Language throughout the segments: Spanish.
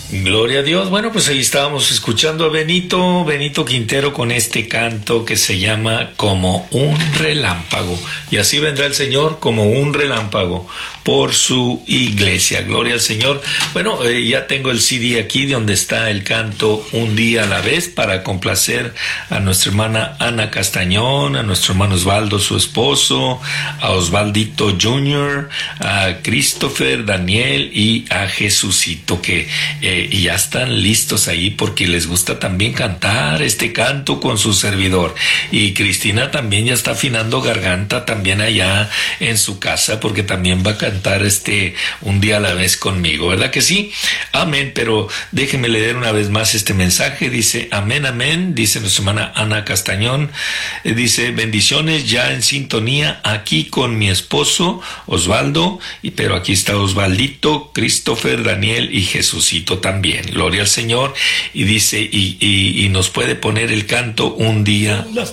Gloria a Dios. Bueno, pues ahí estábamos escuchando a Benito Quintero con este canto que se llama Como un relámpago. Y así vendrá el Señor como un relámpago por su iglesia. Gloria al Señor. Bueno, ya tengo el CD aquí donde está el canto Un día a la vez para complacer a nuestra hermana Ana Castañón, a nuestro hermano Osvaldo, su esposo, a Osvaldito Jr., a Christopher, Daniel y a Jesucito, que y ya están listos ahí porque les gusta también cantar este canto con su servidor. Y Cristina también ya está afinando garganta también allá en su casa porque también va a cantar Un día a la vez conmigo, ¿verdad que sí? Amén. Pero déjenme leer una vez más este mensaje. Dice, amén, amén, dice nuestra hermana Ana Castañón. Dice, bendiciones ya en sintonía aquí con mi esposo Osvaldo, pero aquí está Osvaldito, Christopher, Daniel y Jesucito también. Gloria al Señor. Y dice, y nos puede poner el canto Un día. Las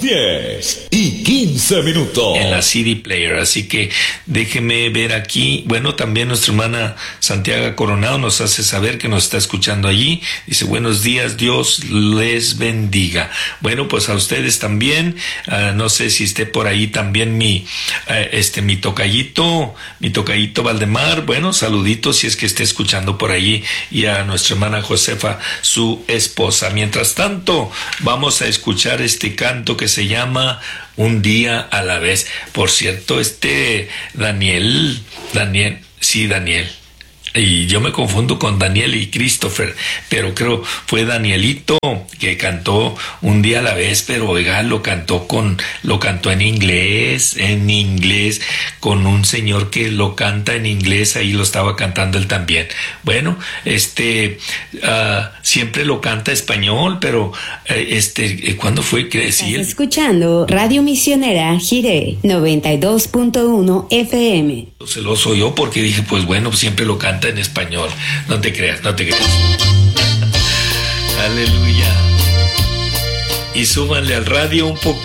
10:15 en la CD player. Así que déjeme ver aquí. Bueno, también nuestra hermana Santiago Coronado nos hace saber que nos está escuchando allí. Dice, buenos días, Dios les bendiga. Bueno, pues a ustedes también. No sé si esté por ahí también mi tocallito Valdemar. Bueno, saluditos si es que esté escuchando por ahí, y a nuestra hermana Josefa, su esposa. Mientras tanto, vamos a escuchar este canto que se llama Un día a la vez. Por cierto, Daniel. Y yo me confundo con Daniel y Christopher, pero creo fue Danielito que cantó Un día a la vez, pero oiga, lo cantó en inglés, con un señor que lo canta en inglés, ahí lo estaba cantando él también. Bueno, siempre lo canta español, pero ¿cuándo fue que decía? Estás escuchando Radio Misionera Jiré 92.1 FM. Celoso yo porque dije, pues bueno, siempre lo canta en español. No te creas. Aleluya. Y súbanle al radio un poquito.